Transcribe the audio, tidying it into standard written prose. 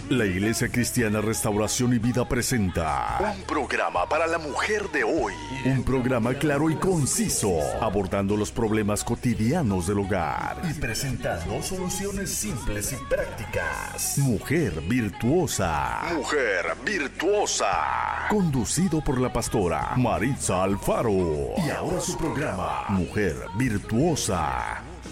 La Iglesia Cristiana Restauración y Vida presenta un programa para la mujer de hoy. Un programa claro y conciso, abordando los problemas cotidianos del hogar y presentando soluciones simples y prácticas. Mujer Virtuosa. Mujer Virtuosa. Conducido por la pastora Maritza Alfaro. Y ahora su programa, Mujer Virtuosa.